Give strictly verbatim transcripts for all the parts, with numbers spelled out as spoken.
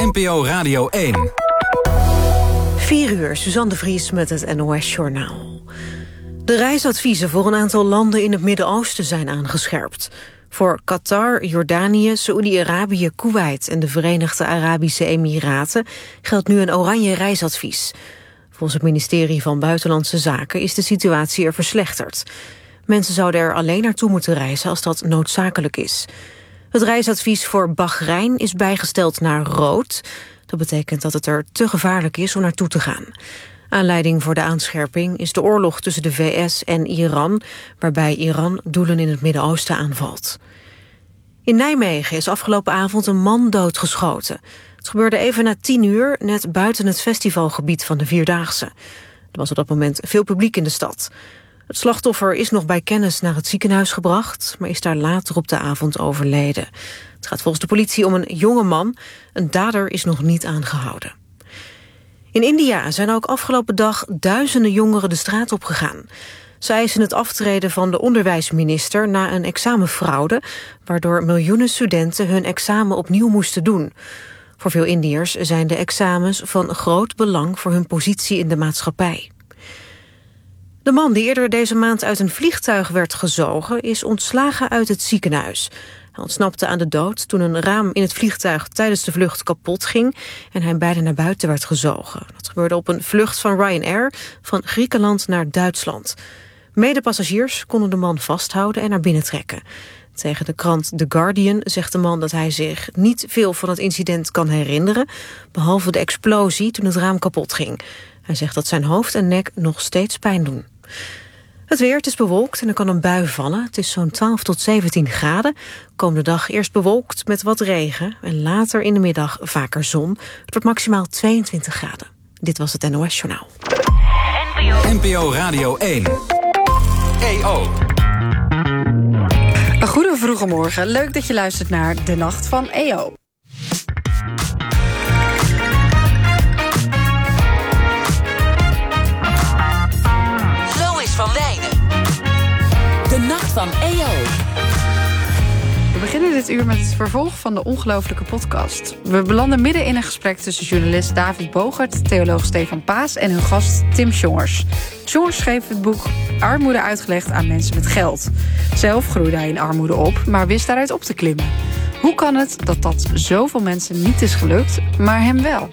N P O Radio één. vier uur, Suzanne de Vries met het N O S-journaal. De reisadviezen voor een aantal landen in het Midden-Oosten zijn aangescherpt. Voor Qatar, Jordanië, Saoedi-Arabië, Koeweit en de Verenigde Arabische Emiraten geldt nu een oranje reisadvies. Volgens het ministerie van Buitenlandse Zaken is de situatie er verslechterd. Mensen zouden er alleen naartoe moeten reizen als dat noodzakelijk is. Het reisadvies voor Bahrein is bijgesteld naar rood. Dat betekent dat het er te gevaarlijk is om naartoe te gaan. Aanleiding voor de aanscherping is de oorlog tussen de V S en Iran, waarbij Iran doelen in het Midden-Oosten aanvalt. In Nijmegen is afgelopen avond een man doodgeschoten. Het gebeurde even na tien uur, net buiten het festivalgebied van de Vierdaagse. Er was op dat moment veel publiek in de stad. Het slachtoffer is nog bij kennis naar het ziekenhuis gebracht, maar is daar later op de avond overleden. Het gaat volgens de politie om een jonge man. Een dader is nog niet aangehouden. In India zijn ook afgelopen dag duizenden jongeren de straat opgegaan. Ze eisen het aftreden van de onderwijsminister na een examenfraude, waardoor miljoenen studenten hun examen opnieuw moesten doen. Voor veel Indiërs zijn de examens van groot belang voor hun positie in de maatschappij. De man die eerder deze maand uit een vliegtuig werd gezogen is ontslagen uit het ziekenhuis. Hij ontsnapte aan de dood toen een raam in het vliegtuig tijdens de vlucht kapot ging en hij bijna naar buiten werd gezogen. Dat gebeurde op een vlucht van Ryanair van Griekenland naar Duitsland. Medepassagiers konden de man vasthouden en naar binnen trekken. Tegen de krant The Guardian zegt de man dat hij zich niet veel van het incident kan herinneren, behalve de explosie toen het raam kapot ging. Hij zegt dat zijn hoofd en nek nog steeds pijn doen. Het weer, het is bewolkt en er kan een bui vallen. Het is zo'n twaalf tot zeventien graden. Komende dag eerst bewolkt met wat regen en later in de middag vaker zon. Het wordt maximaal tweeëntwintig graden. Dit was het N O S-journaal. N P O Radio één. E O. Een goede vroege morgen. Leuk dat je luistert naar De Nacht van E O. Van Wijnen. De Nacht van E O. We beginnen dit uur met het vervolg van de ongelofelijke podcast. We belanden midden in een gesprek tussen journalist David Bogert, theoloog Stefan Paas en hun gast Tim Sjongers. Sjongers schreef het boek Armoede uitgelegd aan mensen met geld. Zelf groeide hij in armoede op, maar wist daaruit op te klimmen. Hoe kan het dat dat zoveel mensen niet is gelukt, maar hem wel?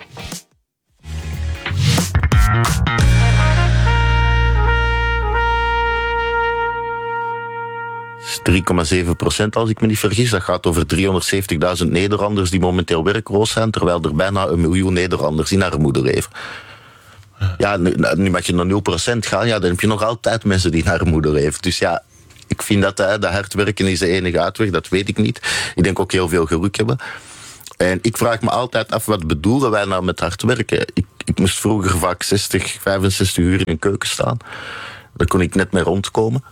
drie komma zeven procent als ik me niet vergis. Dat gaat over driehonderdzeventigduizend Nederlanders die momenteel werkloos zijn, terwijl er bijna een miljoen Nederlanders in armoede leven. Ja, nu, nu mag je naar nul procent gaan, ja, dan heb je nog altijd mensen die in armoede leven. Dus ja, ik vind dat, hè, dat hard werken is de enige uitweg, dat weet ik niet. Ik denk ook heel veel geluk hebben. En ik vraag me altijd af, wat bedoelen wij nou met hard werken? Ik, ik moest vroeger vaak zestig, vijfenzestig uur in een keuken staan. Daar kon ik net mee rondkomen.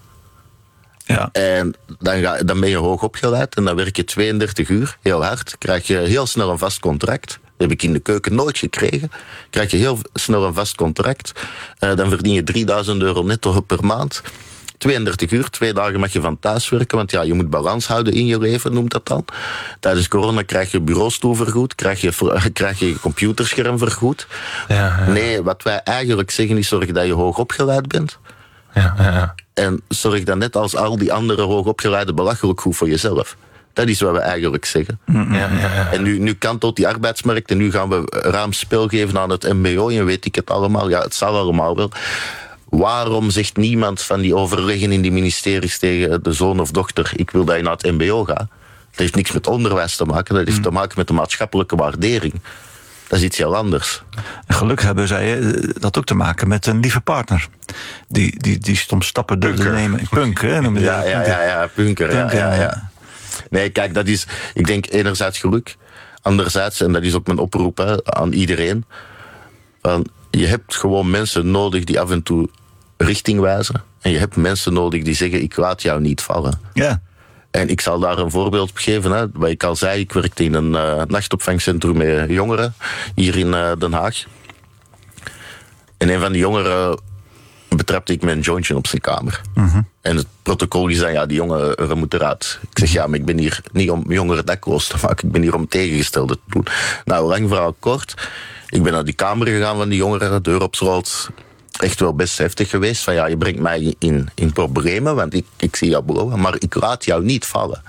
Ja. En dan, ga, dan ben je hoog opgeleid en dan werk je tweeëndertig uur, heel hard. Krijg je heel snel een vast contract. Dat heb ik in de keuken nooit gekregen. Krijg je heel snel een vast contract. Uh, dan verdien je drieduizend euro netto per maand. tweeëndertig uur, twee dagen mag je van thuis werken, want ja, je moet balans houden in je leven, noemt dat dan. Tijdens corona krijg je bureaustoel vergoed, krijg je, krijg je computerscherm vergoed. Ja, ja. Nee, wat wij eigenlijk zeggen is zorg dat je hoog opgeleid bent. Ja, ja, ja. En zorg dan net als al die andere hoogopgeleiden belachelijk goed voor jezelf. Dat is wat we eigenlijk zeggen. Ja, ja, ja. En nu, nu kantelt die arbeidsmarkt en nu gaan we ruim spel geven aan het M B O en weet ik het allemaal. Ja, het zal allemaal wel. Waarom zegt niemand van die overleggen in die ministeries tegen de zoon of dochter, ik wil dat je naar het M B O gaat? Dat heeft niks met onderwijs te maken, dat heeft mm. te maken met de maatschappelijke waardering. Dat is iets heel anders. Geluk hebben, zei je, dat ook te maken met een lieve partner. Die, die, die soms stappen durft te nemen. Punk, hè? Noem je ja, ja, ja, ja, punker. punker ja, ja, ja. Nee, kijk, dat is, ik denk enerzijds geluk. Anderzijds, en dat is ook mijn oproep hè, aan iedereen. Van, je hebt gewoon mensen nodig die af en toe richting wijzen. En je hebt mensen nodig die zeggen, ik laat jou niet vallen. Ja. En ik zal daar een voorbeeld op geven. Hè. Wat ik al zei, ik werkte in een uh, nachtopvangcentrum met jongeren hier in uh, Den Haag. En een van die jongeren betrapte ik met een jointje op zijn kamer. Mm-hmm. En het protocol is dan, ja, die jongeren moeten eruit. Ik zeg, ja, maar ik ben hier niet om jongeren dakloos te maken. Ik ben hier om tegengestelde te doen. Nou, lang verhaal kort. Ik ben naar die kamer gegaan van die jongeren, deur op slot. Echt wel best heftig geweest. Van ja, je brengt mij in, in problemen, want ik, ik zie jou blowen, maar ik laat jou niet vallen.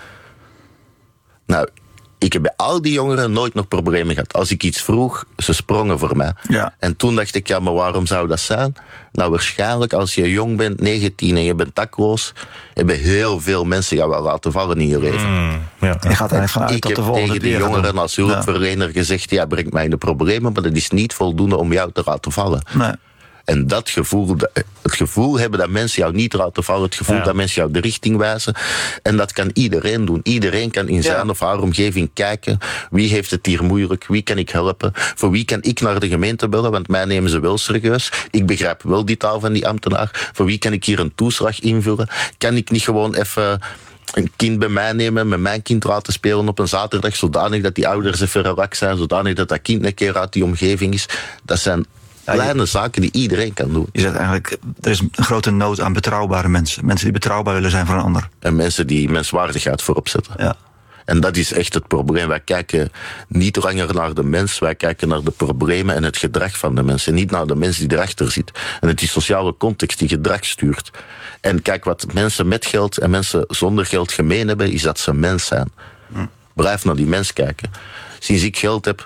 Nou, ik heb bij al die jongeren nooit nog problemen gehad. Als ik iets vroeg, ze sprongen voor mij. Ja. En toen dacht ik, ja, maar waarom zou dat zijn? Nou, waarschijnlijk als je jong bent, negentien en je bent dakloos, hebben heel veel mensen jou wel laten vallen in je leven. Mm, ja. Je gaat er eigenlijk vanuit Ik dat heb de volgende tegen die keer gaat jongeren doen. als hulpverlener ja. gezegd, ja, brengt mij in de problemen, maar dat is niet voldoende om jou te laten vallen. Nee. En dat gevoel, het gevoel hebben dat mensen jou niet laten vallen, het gevoel Ja. dat mensen jou de richting wijzen. En dat kan iedereen doen. Iedereen kan in zijn Ja. of haar omgeving kijken. Wie heeft het hier moeilijk? Wie kan ik helpen? Voor wie kan ik naar de gemeente bellen? Want mij nemen ze wel serieus. Ik begrijp wel die taal van die ambtenaar. Voor wie kan ik hier een toeslag invullen? Kan ik niet gewoon even een kind bij mij nemen, met mijn kind laten spelen op een zaterdag, zodanig dat die ouders even relaxed zijn, zodanig dat dat kind een keer uit die omgeving is? Dat zijn kleine zaken die iedereen kan doen. Je zegt eigenlijk, er is een grote nood aan betrouwbare mensen. Mensen die betrouwbaar willen zijn voor een ander. En mensen die menswaardigheid voorop zetten. Ja. En dat is echt het probleem. Wij kijken niet langer naar de mens, wij kijken naar de problemen en het gedrag van de mensen. Niet naar de mens die erachter zit. En het is die sociale context die gedrag stuurt. En kijk, wat mensen met geld en mensen zonder geld gemeen hebben, is dat ze mens zijn. Hm. Blijf naar die mens kijken. Sinds ik geld heb,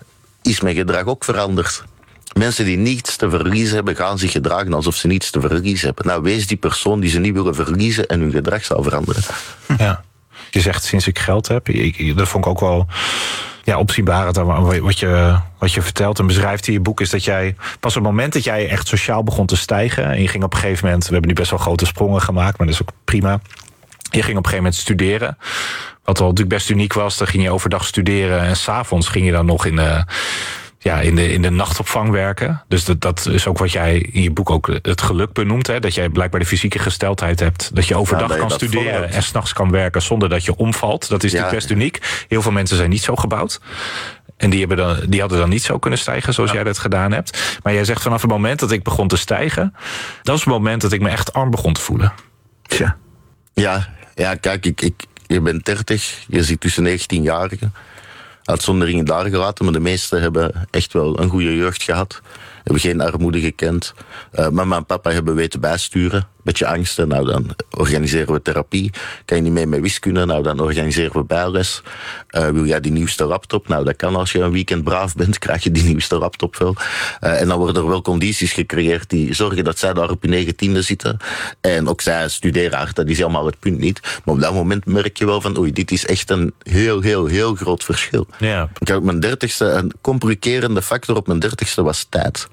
is mijn gedrag ook veranderd. Mensen die niets te verliezen hebben, gaan zich gedragen alsof ze niets te verliezen hebben. Nou, wees die persoon die ze niet willen verliezen en hun gedrag zal veranderen. Ja. Je zegt sinds ik geld heb. Ik, dat vond ik ook wel ja, opzienbarend. Wat je, wat je vertelt en beschrijft in je boek is dat jij pas op het moment dat jij echt sociaal begon te stijgen. En je ging op een gegeven moment, we hebben nu best wel grote sprongen gemaakt, maar dat is ook prima. Je ging op een gegeven moment studeren. Wat wel natuurlijk best uniek was. Dan ging je overdag studeren en 's avonds ging je dan nog in de, ja, in de, in de nachtopvang werken. Dus dat, dat is ook wat jij in je boek ook het geluk benoemt. Hè? Dat jij blijkbaar de fysieke gesteldheid hebt. Dat je overdag ja, kan dat studeren volhoudt. en 's nachts kan werken zonder dat je omvalt. Dat is Ja. natuurlijk best uniek. Heel veel mensen zijn niet zo gebouwd. En die, hebben dan, die hadden dan niet zo kunnen stijgen zoals ja. jij dat gedaan hebt. Maar jij zegt vanaf het moment dat ik begon te stijgen, dat was het moment dat ik me echt arm begon te voelen. Tja. Ja, ja kijk, ik, ik, je bent dertig, je zit tussen negentienjarigen. Uitzonderingen daar gelaten, maar de meesten hebben echt wel een goede jeugd gehad. Hebben geen armoede gekend. Uh, mama en papa hebben weten bijsturen. Beetje angsten, nou dan organiseren we therapie. Kan je niet mee met wiskunde, nou dan organiseren we bijles. Uh, wil jij die nieuwste laptop? Nou dat kan als je een weekend braaf bent, krijg je die nieuwste laptop wel. Uh, en dan worden er wel condities gecreëerd die zorgen dat zij daar op je negentiende zitten. En ook zij studeren hard, dat is helemaal het punt niet. Maar op dat moment merk je wel van, oei, dit is echt een heel, heel, heel groot verschil. Ja. Ik had op mijn dertigste, een complicerende factor op mijn dertigste was tijd.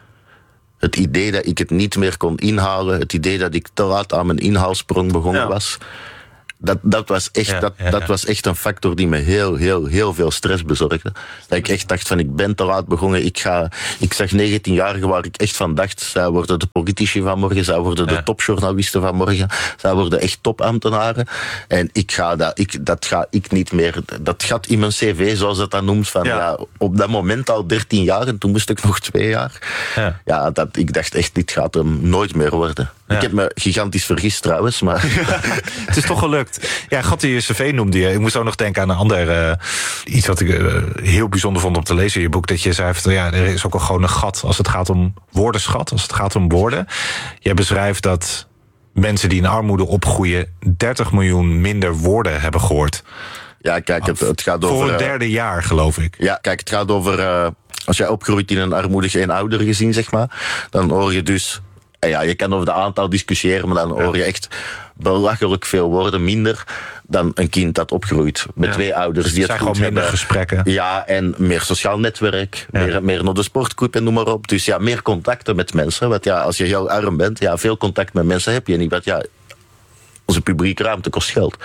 Het idee dat ik het niet meer kon inhalen, het idee dat ik te laat aan mijn inhaalsprong begonnen Ja. was, dat, dat, was echt, Ja, dat, ja, dat ja. was echt een factor die me heel, heel, heel veel stress bezorgde. Dat ik echt dacht van, ik ben te laat begonnen. Ik, ga, ik zag negentienjarigen waar ik echt van dacht, zij worden de politici van morgen, zij worden de Ja. topjournalisten van morgen, zij worden echt topambtenaren. En ik ga dat, ik, dat ga ik niet meer, dat gat in mijn cv, zoals dat dan noemt, van Ja. ja, op dat moment al dertien jaar en toen moest ik nog twee jaar. Ja. Ja, dat, ik dacht echt, dit gaat hem nooit meer worden. Ja. Ik heb me gigantisch vergist trouwens, maar Het is toch gelukt. Ja, gat die je cv noemde je. Ik moest ook nog denken aan een ander uh, iets wat ik uh, heel bijzonder vond om te lezen in je boek. Dat je zei van, ja, er is ook al gewoon een gat als het gaat om woordenschat, als het gaat om woorden. Jij beschrijft dat mensen die in armoede opgroeien dertig miljoen minder woorden hebben gehoord. ja, kijk, het, het gaat over... Voor een eh, derde jaar, geloof ik. Ja, kijk, het gaat over... Uh, als jij opgroeit in een armoedig eenoudergezin, zeg maar, dan hoor je dus... En ja, je kan over de aantal discussiëren, maar dan hoor je echt belachelijk veel woorden minder dan een kind dat opgroeit met Ja. twee ouders Dus die het het zijn goed gewoon minder hebben. gesprekken. Ja, en meer sociaal netwerk, Ja. meer, meer naar de sportclub en noem maar op. Dus ja, meer contacten met mensen. Want ja, als je heel arm bent, ja, veel contact met mensen heb je niet. Want ja, onze publieke ruimte kost geld.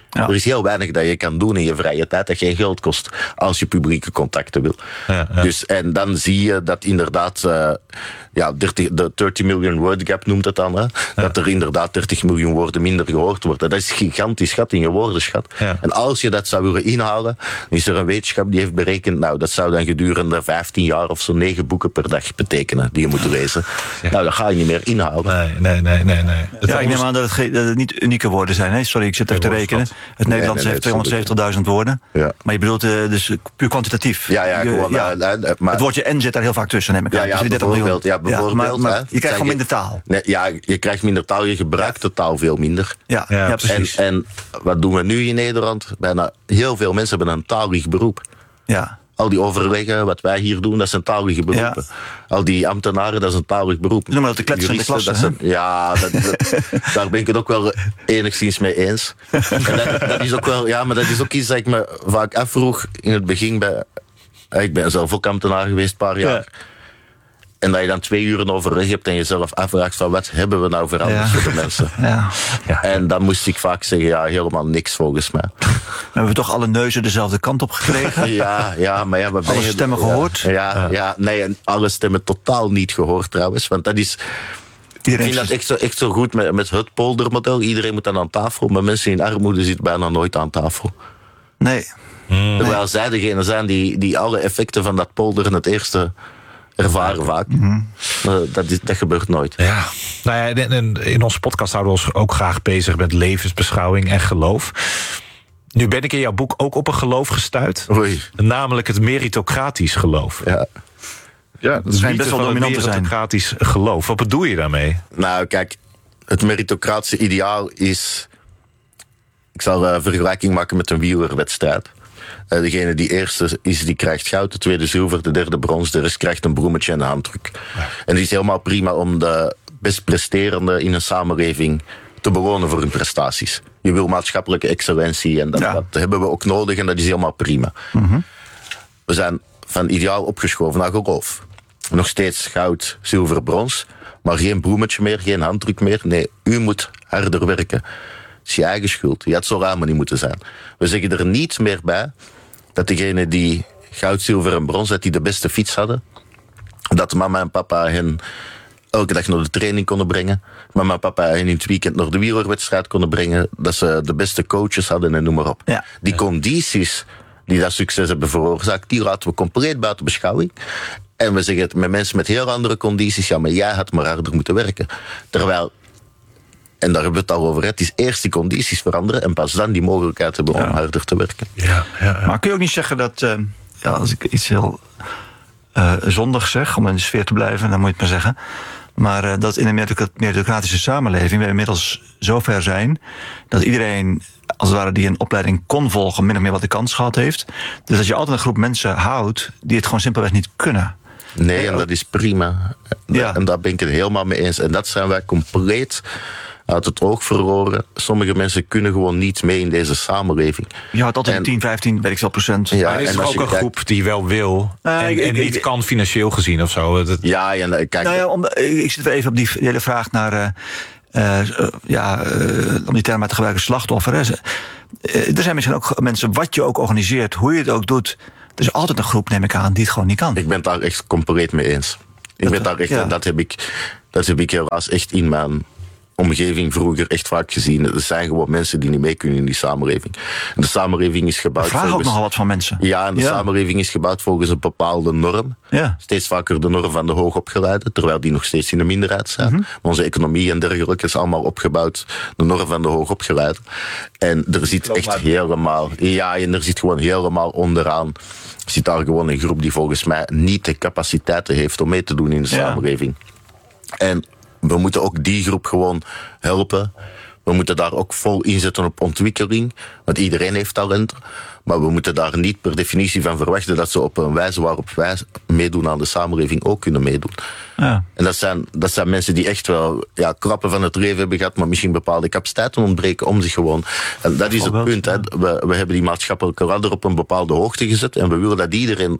Ja. Er is heel weinig dat je kan doen in je vrije tijd dat geen geld kost als je publieke contacten wil. Ja, ja. Dus, en dan zie je dat inderdaad, uh, ja, dertig, de dertig million word gap noemt het dan, hè, ja. dat er inderdaad dertig miljoen woorden minder gehoord worden. Dat is gigantisch schat in je woordenschat. Ja. En als je dat zou willen inhalen, dan is er een wetenschap die heeft berekend, nou, dat zou dan gedurende vijftien jaar of zo negen boeken per dag betekenen die je moet lezen. Ja. Nou, dat ga je niet meer inhalen. Nee, nee, nee, nee. nee. Ja, ik neem aan dat het, ge- dat het niet unieke woorden zijn. Hè? Sorry, ik zit even te rekenen. Het Nederlands nee, nee, nee, heeft tweehonderdzeventigduizend woorden. Ja. Maar je bedoelt uh, dus puur kwantitatief. Ja, ja, gewoon, ja. Uh, uh, maar, het woordje en zit daar heel vaak tussen, neem ik aan. Ja, ja, dus bijvoorbeeld. Ja, bijvoorbeeld ja, maar, maar hè, je krijgt gewoon minder taal. Nee, ja, je krijgt minder taal, je gebruikt de taal veel minder. Ja, ja, ja precies. En, en wat doen we nu in Nederland? Bijna heel veel mensen hebben een taalig beroep. Ja. Al die overleggen, wat wij hier doen, dat zijn taalige beroepen. Ja. Al die ambtenaren, dat is een talig beroep. Noem maar dat de kletsen in de klasse. Dat zijn, ja, dat, dat, daar ben ik het ook wel enigszins mee eens. En dat, dat is ook wel, ja, maar dat is ook iets dat ik me vaak afvroeg in het begin. Bij, ik ben zelf ook ambtenaar geweest, een paar jaar. Ja. En dat je dan twee uur overleg hebt en jezelf afvraagt van wat hebben we nou veranderd ja. voor de mensen. Ja. Ja. En dan moest ik vaak zeggen, ja, helemaal niks volgens mij. We hebben toch alle neuzen dezelfde kant op gekregen? Ja, ja, maar ja. Alle stemmen gehoord? Ja, ja, ja, nee, en alle stemmen totaal niet gehoord trouwens. Want dat is... Iedereen ik vind dat echt zo, echt zo goed met, met het poldermodel. Iedereen moet dan aan tafel, maar mensen in armoede zitten bijna nooit aan tafel. Nee. Mm. Terwijl zij degene zijn die, die alle effecten van dat polderen het eerste... ervaren vaak. Mm-hmm. Dat, is, dat gebeurt nooit. Ja. Nou ja, in, in onze podcast houden we ons ook graag bezig met levensbeschouwing en geloof. Nu ben ik in jouw boek ook op een geloof gestuit. Oei. Namelijk het meritocratisch geloof. Ja. Ja, dat schijnt best wel dominant te zijn. Meritocratisch geloof. Wat bedoel je daarmee? Nou, kijk, het meritocratische ideaal is... Ik zal een vergelijking maken met een wielerwedstrijd. Uh, degene die eerste is, die krijgt goud, de tweede zilver, de derde brons, de rest krijgt een bloemetje en een handdruk. Ja. En het is helemaal prima om de best presterende in een samenleving te belonen voor hun prestaties. Je wil maatschappelijke excellentie en dat, ja. dat hebben we ook nodig en dat is helemaal prima. Mm-hmm. We zijn van ideaal opgeschoven naar geloof. Nog steeds goud, zilver, brons, maar geen bloemetje meer, geen handdruk meer. Nee, u moet harder werken. Het is je eigen schuld. Je had zo raar maar niet moeten zijn. We zeggen er niet meer bij dat degenen die goud, zilver en brons, dat die de beste fiets hadden. Dat mama en papa hen elke dag naar de training konden brengen. Mama en papa hen in het weekend naar de wielerwedstrijd konden brengen. Dat ze de beste coaches hadden en noem maar op. Ja. Die condities die dat succes hebben veroorzaakt, die laten we compleet buiten beschouwing. En we zeggen het met mensen met heel andere condities. Ja, maar jij had maar harder moeten werken. Terwijl... En daar hebben we het al over. Het is eerst die condities veranderen en pas dan die mogelijkheid hebben om ja. harder te werken. Ja, ja, ja. Maar kun je ook niet zeggen dat, uh, ja, als ik iets heel uh, zondig zeg, om in de sfeer te blijven, dan moet je het maar zeggen. Maar uh, dat in een meritocratische samenleving we inmiddels zover zijn dat iedereen, als het ware, die een opleiding kon volgen, min of meer wat de kans gehad heeft. Dus dat je altijd een groep mensen houdt die het gewoon simpelweg niet kunnen. Nee, en dat is prima. Ja. En daar ben ik het helemaal mee eens. En dat zijn wij compleet uit het oog verloren. Sommige mensen kunnen gewoon niet mee in deze samenleving. Je houdt altijd en, tien, vijftien, weet ik veel procent. Ja, maar is er ook een kijkt, groep die wel wil uh, en, ik, en niet ik, kan financieel gezien of zo? Dat... Ja, ja, nou, kijk. Nou ja, om, ik zit even op die hele vraag naar... Uh, Uh, ja, uh, om die term maar te gebruiken, slachtoffer. Hè. Uh, er zijn misschien ook mensen, wat je ook organiseert, hoe je het ook doet. Er is altijd een groep, neem ik aan, die het gewoon niet kan. Ik ben het daar echt compleet mee eens. Ik dat, ben daar echt, ja. dat, heb ik, dat heb ik helaas echt in mijn omgeving vroeger echt vaak gezien. Er zijn gewoon mensen die niet mee kunnen in die samenleving. En de samenleving is gebouwd volgens... ook nogal wat van mensen. Ja, en de ja. samenleving is gebouwd volgens een bepaalde norm. Ja. Steeds vaker de norm van de hoogopgeleiden, terwijl die nog steeds in de minderheid zijn. Mm-hmm. Onze economie en dergelijke is allemaal opgebouwd, de norm van de hoogopgeleiden. En er zit echt helemaal... Ja, en er zit gewoon helemaal onderaan... zit daar gewoon een groep die volgens mij niet de capaciteiten heeft om mee te doen in de ja. samenleving. En we moeten ook die groep gewoon helpen. We moeten daar ook vol inzetten op ontwikkeling. Want iedereen heeft talent. Maar we moeten daar niet per definitie van verwachten dat ze op een wijze waarop wij meedoen aan de samenleving ook kunnen meedoen. Ja. En dat zijn, dat zijn mensen die echt wel ja, klappen van het leven hebben gehad, maar misschien bepaalde capaciteiten ontbreken om zich gewoon... En dat is het punt. Hè. We, we hebben die maatschappelijke ladder op een bepaalde hoogte gezet en we willen dat iedereen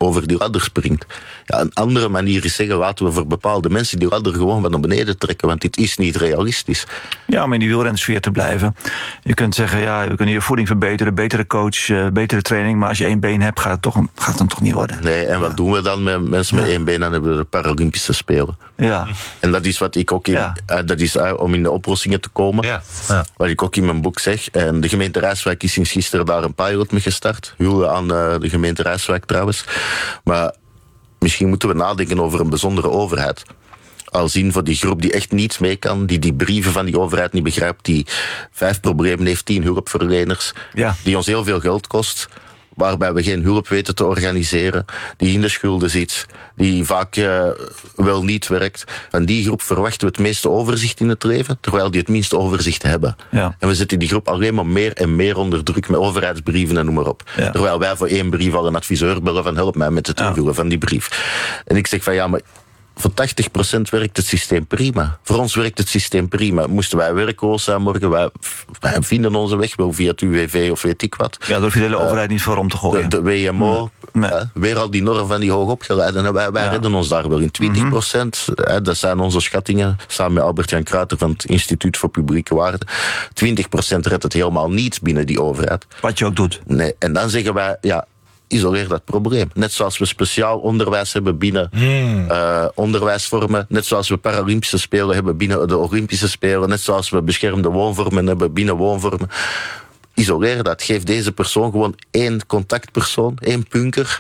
over die ladder springt. Ja, een andere manier is zeggen, laten we voor bepaalde mensen die ladder gewoon van naar beneden trekken, want dit is niet realistisch. Ja, om in die wielrensfeer te blijven. Je kunt zeggen, ja, we kunnen je voeding verbeteren, betere coach, uh, betere training, maar als je één been hebt, gaat het, toch, gaat het dan toch niet worden. Nee, en wat ja. doen we dan met mensen met ja. één been? Dan hebben we de Paralympische Spelen. Ja. En dat is wat ik ook in, ja. uh, dat is uh, om in de oplossingen te komen. Ja. Ja. Wat ik ook in mijn boek zeg. En de gemeente Rijswijk is sinds gisteren daar een pilot mee gestart. Hulde aan uh, de gemeente Rijswijk trouwens. Maar misschien moeten we nadenken over een bijzondere overheid. Al zien voor die groep die echt niets mee kan, die die brieven van die overheid niet begrijpt, die vijf problemen heeft, tien hulpverleners, ja. die ons heel veel geld kost, waarbij we geen hulp weten te organiseren, die in de schulden zit, die vaak uh, wel niet werkt. Van die groep verwachten we het meeste overzicht in het leven, terwijl die het minste overzicht hebben. Ja. En we zetten die groep alleen maar meer en meer onder druk met overheidsbrieven en noem maar op. Ja. Terwijl wij voor één brief al een adviseur bellen van help mij met het invullen ja. van die brief. En ik zeg van ja, maar voor tachtig procent werkt het systeem prima. Voor ons werkt het systeem prima. Moesten wij werkloos zijn morgen, wij, wij vinden onze weg wel via het U W V of weet ik wat. Ja, daar hoef je de hele uh, overheid niet voor om te gooien. De, de W M O, nee. uh, weer al die normen van die hoogopgeleiden. Wij, wij ja. redden ons daar wel in. twintig procent, mm-hmm. uh, dat zijn onze schattingen, samen met Albert-Jan Kruiter van het Instituut voor Publieke Waarden. twintig procent redt het helemaal niet binnen die overheid. Wat je ook doet. Nee, en dan zeggen wij, ja, isoleer dat probleem. Net zoals we speciaal onderwijs hebben binnen mm. uh, onderwijsvormen, net zoals we Paralympische Spelen hebben binnen de Olympische Spelen, net zoals we beschermde woonvormen hebben binnen woonvormen. Isoleer dat. Geef deze persoon gewoon één contactpersoon, één punker,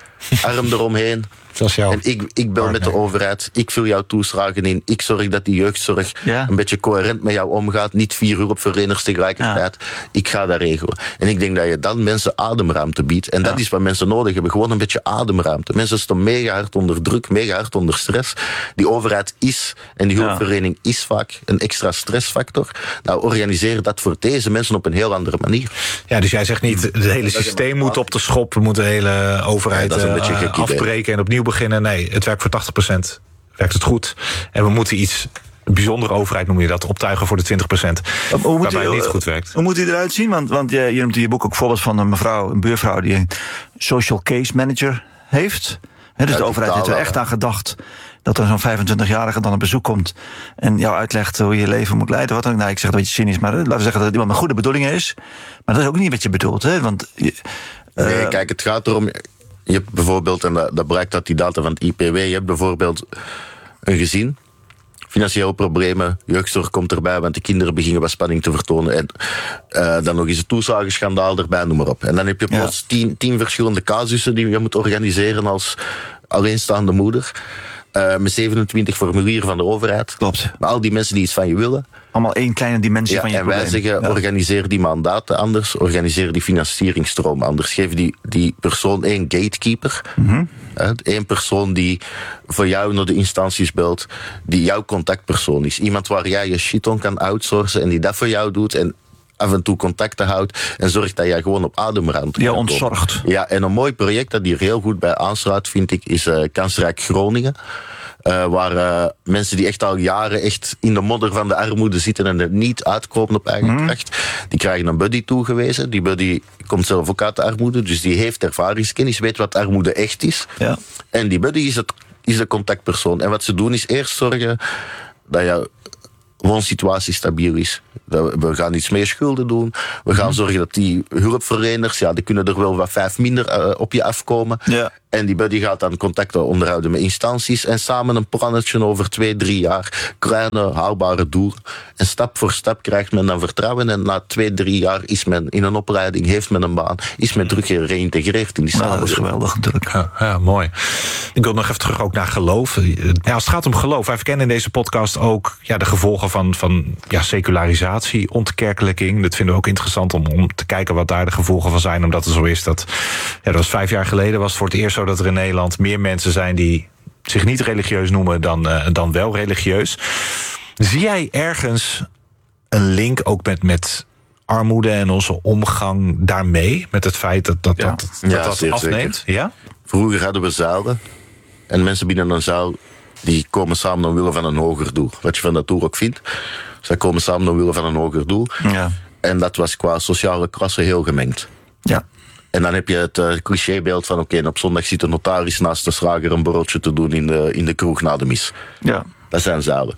arm eromheen. En ik, ik bel met de overheid, ik vul jouw toeslagen in, ik zorg dat die jeugdzorg ja. een beetje coherent met jou omgaat, niet vier hulpverleners tegelijkertijd. Ja. Ik ga dat regelen. En ik denk dat je dan mensen ademruimte biedt. En ja. dat is wat mensen nodig hebben, gewoon een beetje ademruimte. Mensen staan mega hard onder druk, mega hard onder stress. Die overheid is, en die hulpverlening ja. is vaak een extra stressfactor. Nou, organiseer dat voor deze mensen op een heel andere manier. Ja, dus jij zegt niet, het hele systeem moet op de schop, we moeten de hele overheid ja, dat is een uh, afbreken en opnieuw beginnen. Nee, het werkt voor tachtig procent. Werkt het goed. En we moeten iets, een bijzondere overheid noem je dat, optuigen voor de twintig procent. Hoe waarbij het niet goed werkt. Hoe moet hij eruit zien? Want, want je, je noemt in je boek ook voorbeeld van een mevrouw, een buurvrouw die een social case manager heeft. He, dus ja, de overheid heeft er echt aan gedacht dat er zo'n vijfentwintigjarige dan op bezoek komt en jou uitlegt hoe je je leven moet leiden. Wat dan? Nou, ik zeg het een beetje cynisch, maar laten we zeggen dat het iemand met goede bedoelingen is. Maar dat is ook niet wat je bedoelt. Hè? Want, je, uh, nee, kijk, het gaat erom. Je hebt bijvoorbeeld, en dat, dat blijkt uit die data van het I P W, je hebt bijvoorbeeld een gezin, financiële problemen, jeugdzorg komt erbij, want de kinderen beginnen wat spanning te vertonen. En uh, dan nog eens het toeslagenschandaal erbij, noem maar op. En dan heb je plots ja. tien, tien verschillende casussen die je moet organiseren als alleenstaande moeder. Uh, met zevenentwintig formulieren van de overheid. Klopt. Maar al die mensen die iets van je willen. Allemaal één kleine dimensie ja, van je en probleem. En wij zeggen, ja. organiseer die mandaten anders. Organiseer die financieringstroom anders. Geef die, die persoon één gatekeeper. Mm-hmm. Eén persoon die voor jou naar de instanties belt. Die jouw contactpersoon is. Iemand waar jij je shit on kan outsourcen. En die dat voor jou doet. En af en toe contacten houdt en zorgt dat jij gewoon op ademruimte ja, ontzorgt. Ja, en een mooi project dat hier heel goed bij aansluit, vind ik, is uh, Kansrijk Groningen. Uh, waar uh, mensen die echt al jaren echt in de modder van de armoede zitten en er niet uitkomen op eigen mm. kracht, die krijgen een buddy toegewezen. Die buddy komt zelf ook uit de armoede, dus die heeft ervaringskennis, weet wat armoede echt is. Ja. En die buddy is, het, is de contactpersoon. En wat ze doen is eerst zorgen dat je woonsituatie stabiel is. We gaan iets meer schulden doen. We gaan zorgen dat die hulpverleners, ja, die kunnen er wel wat vijf minder uh, op je afkomen. Ja. En die buddy gaat dan contacten onderhouden met instanties en samen een plannetje over twee, drie jaar, kleine, haalbare doelen. En stap voor stap krijgt men dan vertrouwen en na twee, drie jaar is men in een opleiding, heeft men een baan, is men terug gereïntegreerd in die samenleving. Nou, dat is geweldig natuurlijk. Ja, ja, mooi. Ik wil nog even terug ook naar geloof. Ja, als het gaat om geloof, wij verkennen in deze podcast ook ja, de gevolgen van, van ja, secularisatie, ontkerkelijking. Dat vinden we ook interessant om, om te kijken wat daar de gevolgen van zijn, omdat het zo is dat, ja, dat was vijf jaar geleden, was het voor het eerst zo dat er in Nederland meer mensen zijn die zich niet religieus noemen dan, uh, dan wel religieus. Zie jij ergens een link ook met, met armoede en onze omgang daarmee? Met het feit dat dat, ja. dat, dat, ja, dat afneemt? Ja? Vroeger hadden we zalen. En mensen binnen een zaal die komen samen omwille van een hoger doel. Wat je van dat doel ook vindt. Zij komen samen omwille van een hoger doel. Ja. En dat was qua sociale klasse heel gemengd. Ja. En dan heb je het uh, clichébeeld van... oké, okay, op zondag zit de notaris naast de slager een borreltje te doen in de, in de kroeg na de mis. Ja. Dat zijn zuilen.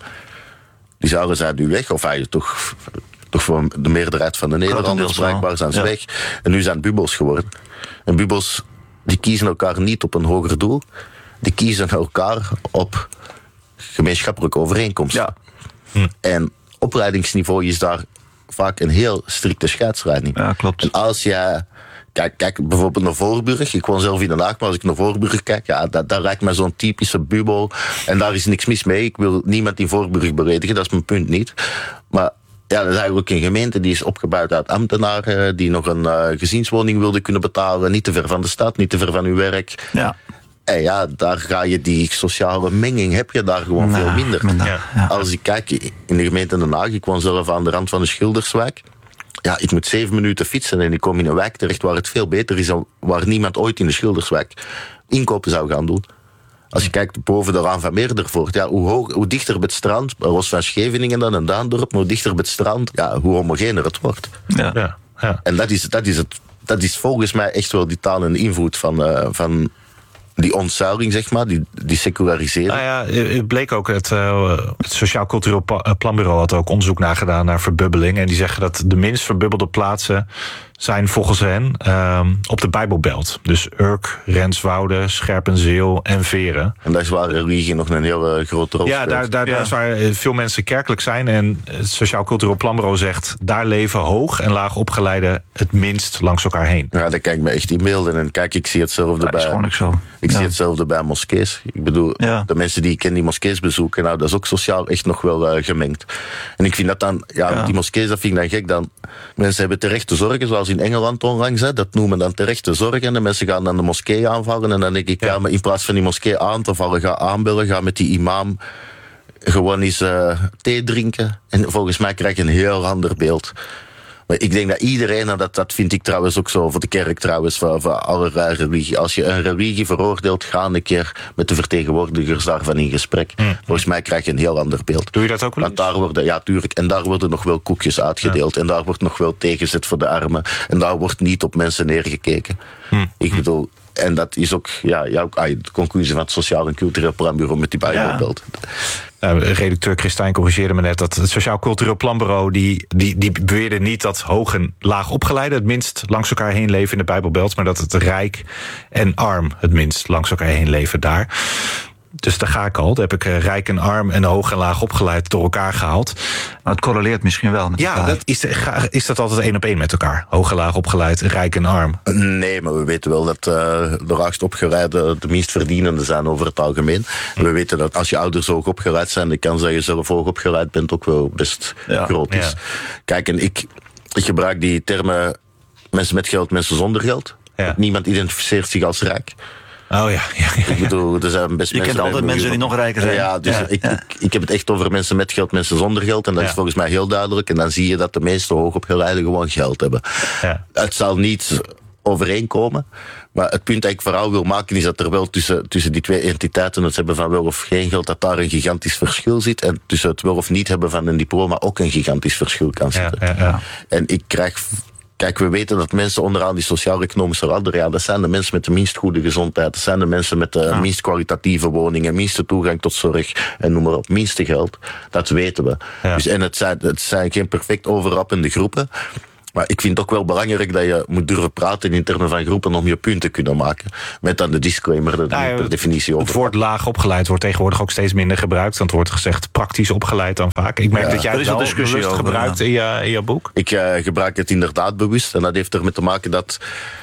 Die zuilen zijn nu weg, of eigenlijk toch, toch voor de meerderheid van de Nederlanders blijkbaar zijn ze ja. weg. En nu zijn het bubbels geworden. En bubbels, die kiezen elkaar niet op een hoger doel. Die kiezen elkaar op gemeenschappelijke overeenkomsten. Ja. Hm. En opleidingsniveau is daar vaak een heel strikte scheidsreiding. Ja, klopt. En als jij... Kijk, kijk, bijvoorbeeld naar Voorburg. Ik woon zelf in Den Haag, maar als ik naar Voorburg kijk... ja, dat, dat lijkt me zo'n typische bubbel. En daar is niks mis mee. Ik wil niemand in Voorburg beledigen, dat is mijn punt niet. Maar ja, dat is eigenlijk een gemeente die is opgebouwd uit ambtenaren... die nog een uh, gezinswoning wilden kunnen betalen. Niet te ver van de stad, niet te ver van uw werk. Ja. En ja, daar ga je die sociale menging, heb je daar gewoon nou, veel minder. Ja. Ja. Als ik kijk in de gemeente Den Haag, ik woon zelf aan de rand van de Schilderswijk... Ja, ik moet zeven minuten fietsen en ik kom in een wijk terecht waar het veel beter is dan waar niemand ooit in de Schilderswijk inkopen zou gaan doen. Als je kijkt boven de Raan van Meerdervoort, ja, hoe, hoog, hoe dichter bij het strand, los van Scheveningen dan en Daandorp, maar hoe dichter bij het strand, ja, hoe homogener het wordt. Ja. Ja, ja. En dat is, dat, is het, dat is volgens mij echt wel die taal en de invloed van... Uh, van die ontzuiling, zeg maar, die, die secularisering. Nou ja, het bleek ook, het, uh, het Sociaal Cultureel Planbureau had ook onderzoek naar gedaan naar verbubbeling. En die zeggen dat de minst verbubbelde plaatsen zijn volgens hen uh, op de Bijbelbelt. Dus Urk, Renswoude, Scherpenzeel en Veren. En dat is waar religie nog een heel uh, grote rol speelt. Ja, daar, daar, ja. daar is waar veel mensen kerkelijk zijn. En het Sociaal Cultureel Planbureau zegt... daar leven hoog en laag opgeleiden het minst langs elkaar heen. Ja, dat kan ik me echt inbeelden. En kijk, ik zie hetzelfde ja, dat is bij... gewoon ook zo. Ik ja. zie hetzelfde bij moskees. Ik bedoel, ja. de mensen die ik ken die moskees bezoeken, nou, dat is ook sociaal echt nog wel uh, gemengd. En ik vind dat dan, ja, ja. die moskees, dat vind ik dan gek. Dan, mensen hebben terechte zorgen, zoals in Engeland onlangs, hè, dat noemen dan terechte zorgen. En de mensen gaan dan de moskee aanvallen. En dan denk ik, ja, ja maar in plaats van die moskee aan te vallen, ga aanbellen, ga met die imam gewoon eens uh, thee drinken. En volgens mij krijg je een heel ander beeld. Maar ik denk dat iedereen, en dat, dat vind ik trouwens ook zo voor de kerk trouwens, voor, voor allerlei religie. Als je een religie veroordeelt, ga een keer met de vertegenwoordigers daarvan in gesprek. Mm. Volgens mij krijg je een heel ander beeld. Doe je dat ook wel eens? Want daar worden, ja, tuurlijk. En daar worden nog wel koekjes uitgedeeld. Ja. En daar wordt nog wel tegenzet voor de armen. En daar wordt niet op mensen neergekeken. Mm. Ik bedoel... En dat is ook, ja, ja, ook de conclusie van het Sociaal en Cultureel Planbureau met die Bijbelbelt. Ja. Uh, redacteur Christijn corrigeerde me net dat het Sociaal Cultureel Planbureau... die, die, die beweerde niet dat hoog en laag opgeleiden het minst langs elkaar heen leven in de Bijbelbelt... maar dat het rijk en arm het minst langs elkaar heen leven daar. Dus daar ga ik al. Daar heb ik uh, rijk en arm en hoog en laag opgeleid door elkaar gehaald. Maar het correleert misschien wel met ja, elkaar. Dat is, is dat altijd één op één met elkaar? Hoog en laag opgeleid, rijk en arm? Nee, maar we weten wel dat uh, de laagst opgeleide de minst verdienende zijn over het algemeen. En we weten dat als je ouders hoog opgeleid zijn, de kans dat je zelf hoog opgeleid bent ook wel best ja. groot is. Ja. Kijk, en ik, ik gebruik die termen mensen met geld, mensen zonder geld. Ja. Niemand identificeert zich als rijk. Oh ja, ja, ja, ja. Ik bedoel, er zijn best je mensen... kent altijd mensen die nog rijker zijn. Ja, dus ja, ik, ja. Ik, ik heb het echt over mensen met geld, mensen zonder geld. En dat ja. is volgens mij heel duidelijk. En dan zie je dat de meeste hoogopgeleiden gewoon geld hebben. Ja. Het zal niet overeenkomen. Maar het punt dat ik vooral wil maken is dat er wel tussen, tussen die twee entiteiten, het hebben van wel of geen geld, dat daar een gigantisch verschil zit. En tussen het wel of niet hebben van een diploma ook een gigantisch verschil kan zitten. Ja, ja, ja. En ik krijg... Kijk, we weten dat mensen onderaan die sociaal-economische ladder, ja, dat zijn de mensen met de minst goede gezondheid, dat zijn de mensen met de ja. minst kwalitatieve woningen, minste toegang tot zorg en noem maar op, minste geld. Dat weten we. Ja. Dus, en het zijn, het zijn geen perfect overlappende groepen. Maar ik vind het ook wel belangrijk dat je moet durven praten in termen van groepen om je punt te kunnen maken. Met dan de disclaimer, dat nou, per definitie over. Het woord laag opgeleid wordt tegenwoordig ook steeds minder gebruikt. Want er wordt gezegd praktisch opgeleid dan vaak. Ik merk ja, dat jij het wel bewust over, gebruikt ja. in, je, in je boek. Ik uh, gebruik het inderdaad bewust. En dat heeft ermee te maken dat...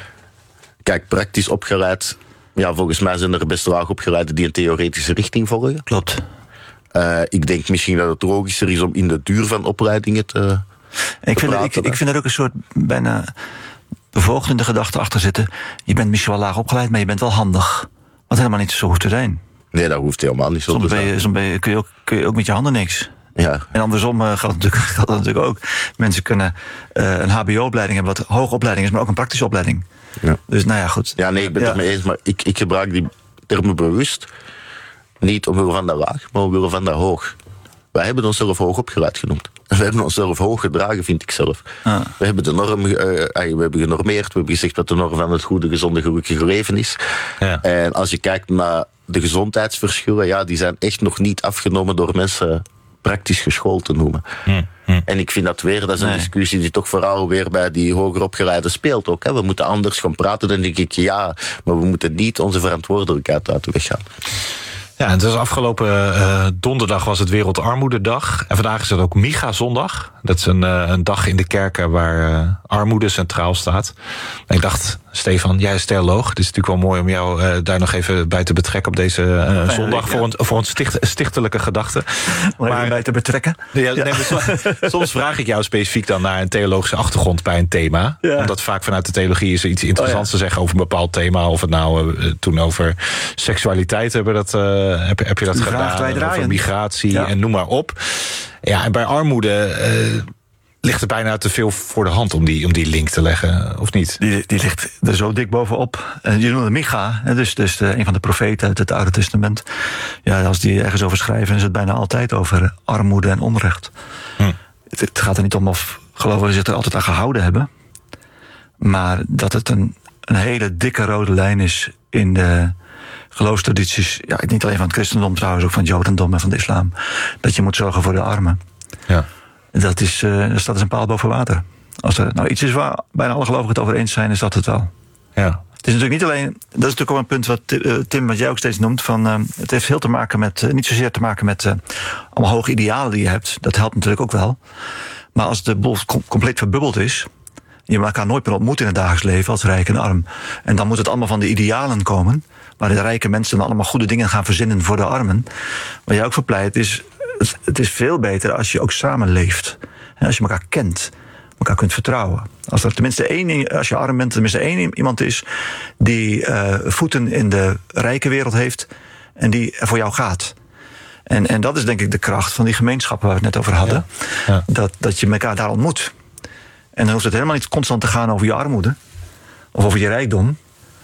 Kijk, praktisch opgeleid... Ja, volgens mij zijn er best laag opgeleiden die een theoretische richting volgen. Klopt. Uh, ik denk misschien dat het logischer is om in de duur van opleidingen te... Ik vind, praten, ik, ik vind er ook een soort bijna bevoogdende gedachte achter zitten. Je bent misschien wel laag opgeleid, maar je bent wel handig. Wat helemaal niet zo hoeft te zijn. Nee, dat hoeft helemaal niet zo soms te zijn. Ben je, soms ben je, kun, je ook, kun je ook met je handen niks. Ja. En andersom uh, gaat, het natuurlijk, gaat dat natuurlijk ook. Mensen kunnen uh, een H B O-opleiding hebben, wat hoge opleiding is, maar ook een praktische opleiding. Ja. Dus nou ja, goed. Ja, nee, ik ben het ja. mee eens, maar ik, ik gebruik die termen bewust. Niet omwille van dat laag, maar omwille van dat hoog. Wij hebben onszelf hoog opgeleid genoemd. We hebben onszelf hoog gedragen, vind ik zelf. Ah. We hebben de norm, uh, we hebben genormeerd, we hebben gezegd dat de norm van het goede, gezonde, gelukkige leven is. Ja. En als je kijkt naar de gezondheidsverschillen, ja, die zijn echt nog niet afgenomen door mensen praktisch geschoold te noemen. Hmm. Hmm. En ik vind dat weer, dat is een nee. discussie die toch vooral weer bij die hoger opgeleiden speelt ook. Hè. We moeten anders gaan praten, dan denk ik ja, maar we moeten niet onze verantwoordelijkheid uit de weg gaan. Ja, en dus afgelopen uh, donderdag was het Wereldarmoededag. En vandaag is het ook Micha-zondag. Dat is een, uh, een dag in de kerken waar uh, armoede centraal staat. En ik dacht, Stefan, jij is theoloog. Het is natuurlijk wel mooi om jou uh, daar nog even bij te betrekken op deze uh, ja, zondag. Ja. Voor een, voor een sticht, stichtelijke gedachte. Om maar bij te betrekken. Ja, ja. Nee, soms, soms vraag ik jou specifiek dan naar een theologische achtergrond bij een thema. Ja. Omdat vaak vanuit de theologie is er iets interessants oh, ja. te zeggen over een bepaald thema. Of het nou uh, toen over seksualiteit hebben dat... Uh, Heb, heb je dat gedaan? Over migratie ja. en noem maar op. Ja, en bij armoede uh, ligt er bijna te veel voor de hand om die, om die link te leggen, of niet? Die, die ligt er zo dik bovenop. Uh, je noemde Micha, dus, dus de, een van de profeten uit het Oude Testament. Ja, als die ergens over schrijven, is het bijna altijd over armoede en onrecht. Hm. Het, het gaat er niet om of geloven we zich er altijd aan gehouden hebben. Maar dat het een, een hele dikke rode lijn is in de geloofstradities, ja, niet alleen van het christendom trouwens, ook van het jodendom en van de islam, dat je moet zorgen voor de armen. Ja. Dat is, uh, dat staat als een paal boven water. Als er nou iets is waar bijna alle gelovigen het over eens zijn, is dat het wel. Ja. Het is natuurlijk niet alleen, dat is natuurlijk ook een punt wat uh, Tim, wat jij ook steeds noemt, van uh, het heeft veel te maken met, uh, niet zozeer te maken met uh, allemaal hoge idealen die je hebt, dat helpt natuurlijk ook wel. Maar als de boel com- compleet verbubbeld is, je elkaar nooit meer ontmoet in het dagelijks leven als rijk en arm, en dan moet het allemaal van de idealen komen, waar de rijke mensen dan allemaal goede dingen gaan verzinnen voor de armen. Wat jij ook voor pleit is, het is veel beter als je ook samenleeft. En als je elkaar kent, elkaar kunt vertrouwen. Als er tenminste één, als je arm bent, tenminste één iemand is die uh, voeten in de rijke wereld heeft en die er voor jou gaat. En, en dat is denk ik de kracht van die gemeenschappen waar we het net over hadden. Ja. Ja. Dat, dat je elkaar daar ontmoet. En dan hoeft het helemaal niet constant te gaan over je armoede of over je rijkdom.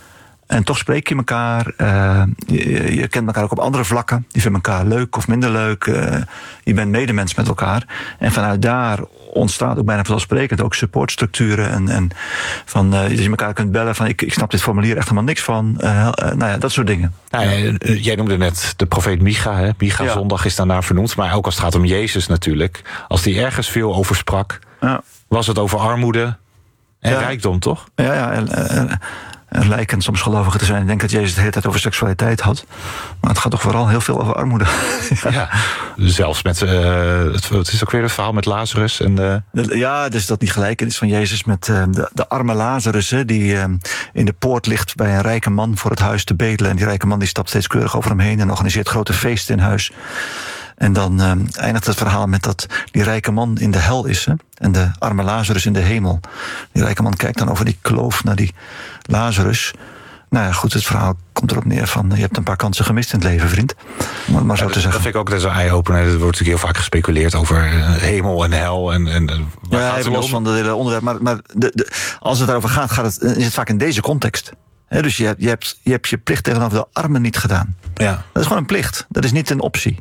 En toch spreek je elkaar, uh, je, je kent elkaar ook op andere vlakken. Je vindt elkaar leuk of minder leuk. Uh, je bent medemens met elkaar. En vanuit daar ontstaat ook bijna vanzelfsprekend ook supportstructuren. En, en van, uh, dat je elkaar kunt bellen van ik, ik snap dit formulier echt helemaal niks van. Uh, uh, nou ja, dat soort dingen. Nou, ja. Jij noemde net de profeet Micha. Hè? Micha ja. zondag is daarna vernoemd. Maar ook als het gaat om Jezus natuurlijk. Als die ergens veel over sprak, ja. was het over armoede en ja. rijkdom, toch? Ja, ja. En, uh, Er lijken soms gelovigen te zijn. Ik denk dat Jezus het de hele tijd over seksualiteit had. Maar het gaat toch vooral heel veel over armoede. ja. ja, zelfs met... Uh, het, het is ook weer het verhaal met Lazarus. En de... De, ja, dus dat die gelijkenis van Jezus met uh, de, de arme Lazarus, hè, die uh, in de poort ligt bij een rijke man voor het huis te bedelen. En die rijke man die stapt steeds keurig over hem heen en organiseert grote feesten in huis. En dan uh, eindigt het verhaal met dat die rijke man in de hel is. Hè, en de arme Lazarus in de hemel. Die rijke man kijkt dan over die kloof naar die Lazarus. Nou ja, goed, het verhaal komt erop neer van je hebt een paar kansen gemist in het leven, vriend. Maar, maar zo ja, te dus, zeggen. Dat vind ik ook zo'n eye-opener. Er wordt natuurlijk heel vaak gespeculeerd over hemel en hel. En, en, waar ja, even los van de hele onderwerp. Maar, maar de, de, als het daarover gaat, gaat het, is het vaak in deze context. He, dus je hebt, je, hebt, je hebt je plicht tegenover de armen niet gedaan. Ja. Dat is gewoon een plicht. Dat is niet een optie.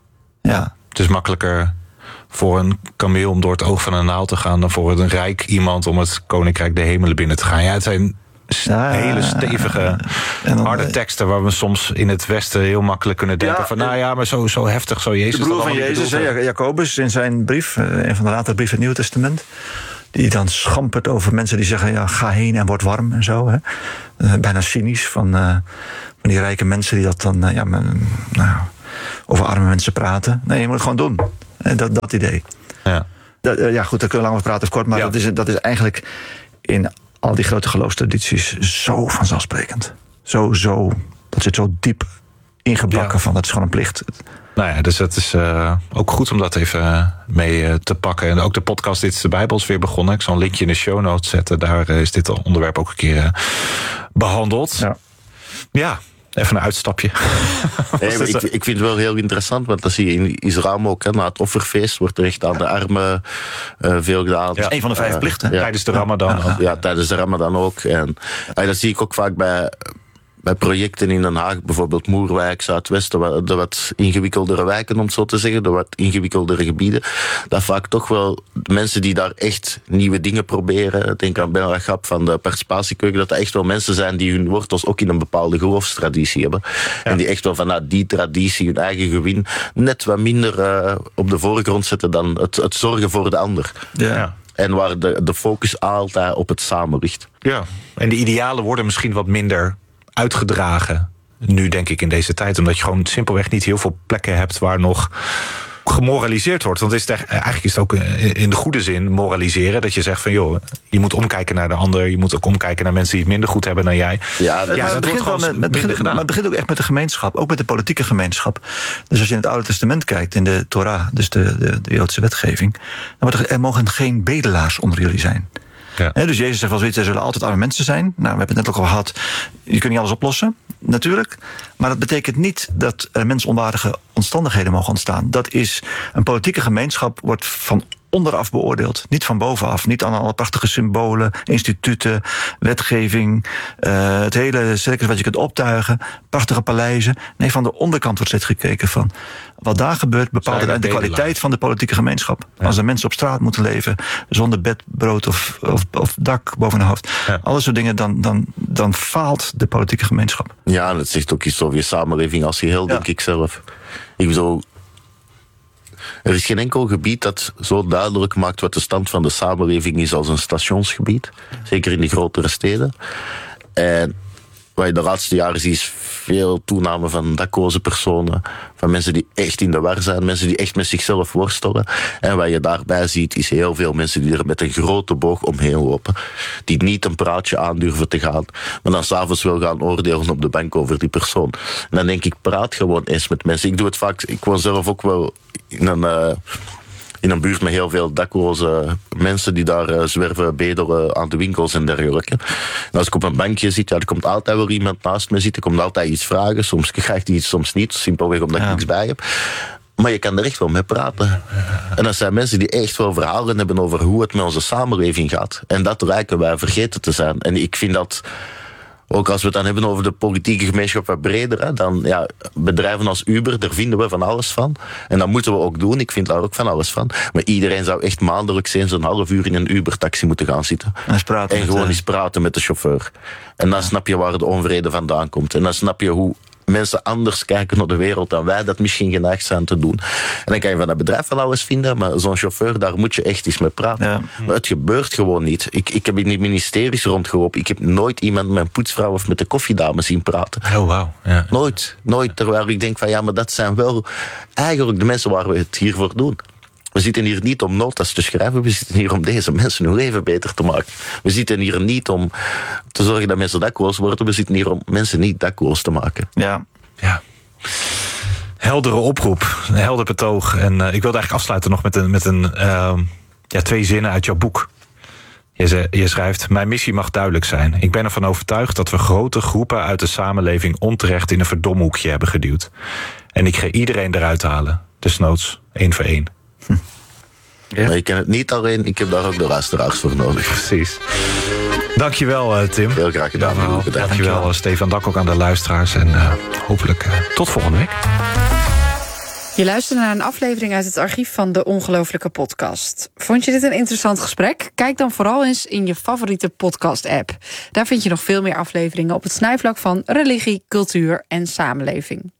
Ja. Het is makkelijker voor een kameel om door het oog van een naald te gaan dan voor een rijk iemand om het koninkrijk de hemelen binnen te gaan. Ja, het zijn ja, hele stevige, dan, harde teksten waar we soms in het Westen heel makkelijk kunnen denken ja, van nou ja, maar zo, zo heftig, zo Jezus. De broer van Jezus, hè, Jacobus, in zijn brief, een van de latere brieven in het Nieuwe Testament, die dan schampert over mensen die zeggen ja, ga heen en word warm en zo. Hè. Uh, bijna cynisch van, uh, van die rijke mensen die dat dan uh, ja, men, nou, over arme mensen praten. Nee, je moet het gewoon doen. Dat, dat idee. Ja. Dat, ja, goed, daar kunnen we lang over praten of kort, maar ja. dat, is, dat is eigenlijk in al die grote geloofstradities zo vanzelfsprekend. Zo, zo, dat zit zo diep ingebakken ja. van, dat is gewoon een plicht. Nou ja, dus het is uh, ook goed om dat even uh, mee uh, te pakken. En ook de podcast Dit is de Bijbel is weer begonnen. Ik zal een linkje in de show notes zetten. Daar uh, is dit onderwerp ook een keer uh, behandeld. Ja. ja. Even een uitstapje. Nee, maar ik, ik vind het wel heel interessant, want dat zie je in Israël ook. Hè, na het offerfeest wordt er echt aan de armen uh, veel gedaan. Ja. Een van de vijf uh, plichten. Ja. Tijdens de Ramadan. Ja, ja, tijdens de Ramadan ook. En uh, dat zie ik ook vaak bij, bij projecten in Den Haag, bijvoorbeeld Moerwijk, Zuidwesten, de wat ingewikkeldere wijken, om het zo te zeggen, de wat ingewikkeldere gebieden, dat vaak toch wel mensen die daar echt nieuwe dingen proberen, denk aan Ben Ragab van de participatiekeuken, dat er echt wel mensen zijn die hun wortels ook in een bepaalde geloofstraditie hebben. Ja. En die echt wel vanuit die traditie hun eigen gewin net wat minder uh, op de voorgrond zetten dan het, het zorgen voor de ander. Ja. En waar de, de focus altijd op het samen ligt. Ja, en de idealen worden misschien wat minder uitgedragen nu, denk ik, in deze tijd. Omdat je gewoon simpelweg niet heel veel plekken hebt waar nog gemoraliseerd wordt. Want het is eigenlijk is het ook in de goede zin moraliseren. Dat je zegt van, joh, je moet omkijken naar de ander. Je moet ook omkijken naar mensen die het minder goed hebben dan jij. Ja, dat, ja, maar dat het, wordt begint gewoon met, met, begint, gedaan. maar het begint ook echt met de gemeenschap. Ook met de politieke gemeenschap. Dus als je in het Oude Testament kijkt, in de Torah, dus de, de, de Joodse wetgeving, dan wordt er, er mogen geen bedelaars onder jullie zijn. Ja. He, dus Jezus zegt wel zoiets, er zullen altijd arme mensen zijn. Nou, we hebben het net ook al gehad. Je kunt niet alles oplossen, natuurlijk. Maar dat betekent niet dat er mensonwaardige omstandigheden mogen ontstaan. Dat is, een politieke gemeenschap wordt van onderaf beoordeeld. Niet van bovenaf. Niet aan alle prachtige symbolen, instituten, wetgeving, uh, het hele circus wat je kunt optuigen, prachtige paleizen. Nee, van de onderkant wordt steeds gekeken van wat daar gebeurt bepaalt de, de kwaliteit van de politieke gemeenschap. Ja. Als er mensen op straat moeten leven zonder bed, brood of, of, of dak boven hun hoofd. Ja. Alle soort dingen, dan, dan, dan faalt de politieke gemeenschap. Ja, en het zegt ook iets over je samenleving als geheel, ja. denk ik zelf. Ik bedoel, er is geen enkel gebied dat zo duidelijk maakt wat de stand van de samenleving is als een stationsgebied. Zeker in de grotere steden. En wat je de laatste jaren ziet is veel toename van dakloze personen. Van mensen die echt in de war zijn. Mensen die echt met zichzelf worstelen. En wat je daarbij ziet is heel veel mensen die er met een grote boog omheen lopen. Die niet een praatje aandurven te gaan. Maar dan s'avonds wel gaan oordelen op de bank over die persoon. En dan denk ik, praat gewoon eens met mensen. Ik doe het vaak, ik woon zelf ook wel in een, uh, in een buurt met heel veel dakloze mensen die daar uh, zwerven, bedelen aan de winkels en dergelijke. En als ik op een bankje zit, ja, er komt altijd wel iemand naast me zitten, komt altijd iets vragen. Soms krijgt hij iets, soms niet. Simpelweg omdat ik ja. niks bij heb. Maar je kan er echt wel mee praten. En dat zijn mensen die echt wel verhalen hebben over hoe het met onze samenleving gaat. En dat lijken wij vergeten te zijn. En ik vind dat, ook als we het dan hebben over de politieke gemeenschap wat breder, hè, dan ja, bedrijven als Uber, daar vinden we van alles van. En dat moeten we ook doen, ik vind daar ook van alles van. Maar iedereen zou echt maandelijks eens een half uur in een Uber-taxi moeten gaan zitten. En, praten en gewoon de... eens praten met de chauffeur. En dan ja. snap je waar de onvrede vandaan komt. En dan snap je hoe mensen anders kijken naar de wereld dan wij dat misschien geneigd zijn te doen. En dan kan je van dat bedrijf van alles vinden, maar zo'n chauffeur, daar moet je echt eens mee praten. Ja. Maar het gebeurt gewoon niet. Ik, ik heb in die ministeries rondgelopen. Ik heb nooit iemand met een poetsvrouw of met de koffiedame zien praten. Oh, wauw. Ja. Nooit. Nooit. Terwijl ik denk van, ja, maar dat zijn wel eigenlijk de mensen waar we het hier voor doen. We zitten hier niet om notas te schrijven, we zitten hier om deze mensen hun leven beter te maken. We zitten hier niet om te zorgen dat mensen dakloos worden, we zitten hier om mensen niet dakloos te maken. Ja. Ja. Heldere oproep, een helder betoog. En uh, ik wilde eigenlijk afsluiten nog met, een, met een, uh, ja, twee zinnen uit jouw boek. Je, je schrijft, mijn missie mag duidelijk zijn. Ik ben ervan overtuigd dat we grote groepen uit de samenleving onterecht in een verdomhoekje hebben geduwd. En ik ga iedereen eruit halen, desnoods één voor één. Hm. Ja. Maar ik ken het niet alleen, ik heb daar ook de luisteraars voor nodig. Precies. Dankjewel, uh, Tim. Heel graag gedaan. Ja, Dankjewel, Dankjewel uh, Stefan. Dank ook aan de luisteraars. En uh, hopelijk uh, tot volgende week. Je luistert naar een aflevering uit het archief van De Ongelooflijke Podcast. Vond je dit een interessant gesprek? Kijk dan vooral eens in je favoriete podcast-app. Daar vind je nog veel meer afleveringen op het snijvlak van religie, cultuur en samenleving.